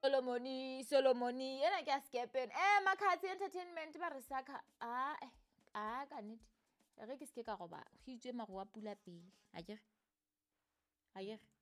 Solomoni ena ke a skepen Makhatsi Entertainment ba re saka ka nnete re ke ske ka roba go itswe mago wa pula pele a kere